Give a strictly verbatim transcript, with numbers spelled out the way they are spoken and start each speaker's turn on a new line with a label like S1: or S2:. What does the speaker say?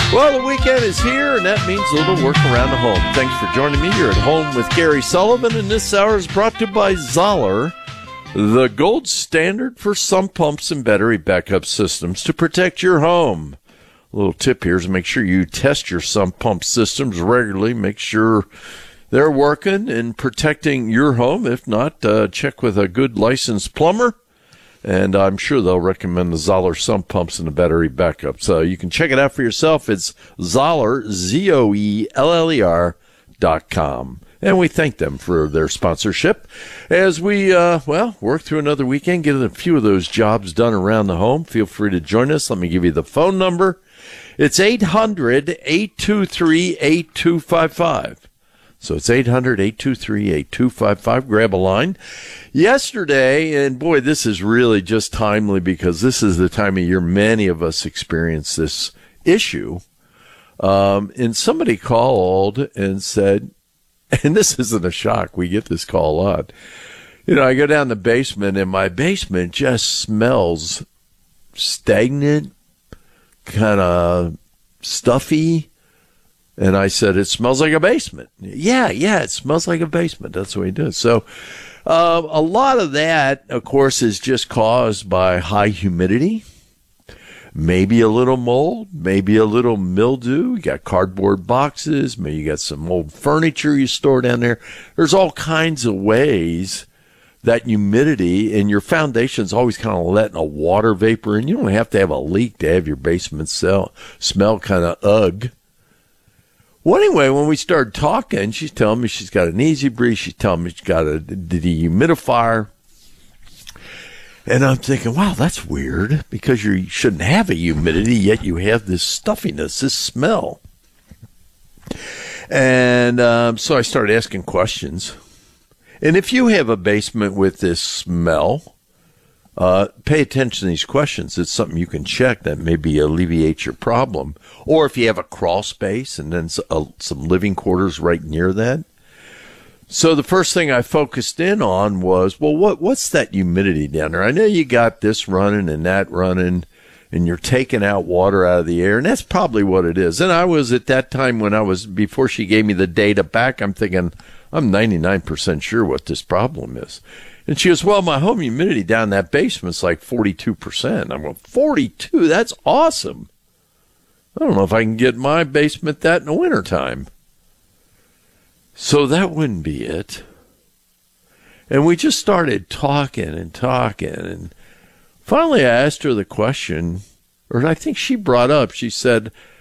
S1: Well, the weekend is here, and that means a little work around the home. Thanks for joining me. You're at home with Gary Sullivan, and this hour is brought to you by Zoller, the gold standard for sump pumps and battery backup systems to protect your home. A little tip here is make sure you test your sump pump systems regularly. Make sure they're working and protecting your home. If not, uh, check with a good licensed plumber. And I'm sure they'll recommend the Zoller sump pumps and the battery backup. So you can check it out for yourself. It's Zoller, Z O E L L E R dot com. And we thank them for their sponsorship as we, uh, well, work through another weekend, get a few of those jobs done around the home. Feel free to join us. Let me give you the phone number. It's eight hundred, eight two three, eight two five five. So it's eight hundred, eight two three, eight two five five. Grab a line. Yesterday, and boy, this is really just timely because this is the time of year many of us experience this issue. Um, and somebody called and said, and this isn't a shock, we get this call a lot. You know, I go down the basement and my basement just smells stagnant, kind of stuffy. And I said, it smells like a basement. Yeah, yeah, it smells like a basement. That's what he does. So uh, a lot of that, of course, is just caused by high humidity, maybe a little mold, maybe a little mildew. You got cardboard boxes, maybe you got some old furniture you store down there. There's all kinds of ways that humidity and your foundation's always kind of letting a water vapor in. You don't have to have a leak to have your basement sell, smell kind of ugh. Well, anyway, when we started talking, she's telling me she's got an Easy Breeze. She's telling me she's got a dehumidifier. And I'm thinking, wow, that's weird because you shouldn't have a humidity, yet you have this stuffiness, this smell. And um, so I started asking questions. And if you have a basement with this smell, Uh, pay attention to these questions. It's something you can check that maybe alleviates your problem. Or if you have a crawl space and then some living quarters right near that. So the first thing I focused in on was, well, what what's that humidity down there? I know you got this running and that running, and you're taking out water out of the air, and that's probably what it is. And I was at that time when I was, before she gave me the data back, I'm thinking, I'm ninety-nine percent sure what this problem is. And she goes, well, my home humidity down in that basement's like forty-two percent. I'm going, forty-two? That's awesome. I don't know if I can get my basement that in the wintertime. So that wouldn't be it. And we just started talking and talking. And finally I asked her the question, or I think she brought up, she said,